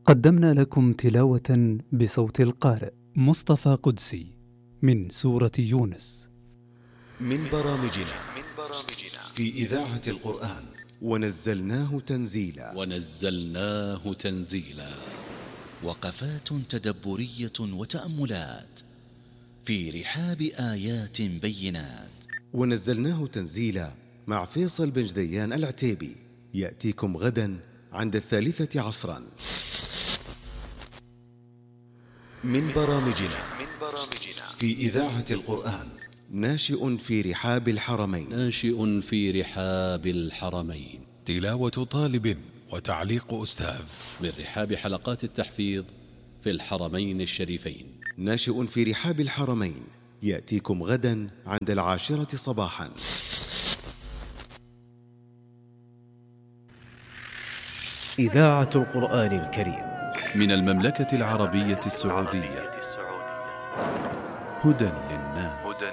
قدمنا لكم تلاوة بصوت القارئ مصطفى قدسي من سورة يونس من برامجنا في إذاعة القرآن. ونزلناه تنزيلا وقفات تدبرية وتأملات في رحاب آيات بينات. ونزلناه تنزيلا مع فيصل بن جديان العتيبي، يأتيكم غدا عند 3 عصرا. من برامجنا في إذاعة القرآن. ناشئ في رحاب الحرمين. تلاوة طالب وتعليق أستاذ من رحاب حلقات التحفيظ في الحرمين الشريفين. ناشئ في رحاب الحرمين، يأتيكم غدا عند 10 صباحا. إذاعة القرآن الكريم من المملكة العربية السعودية. هدى للناس.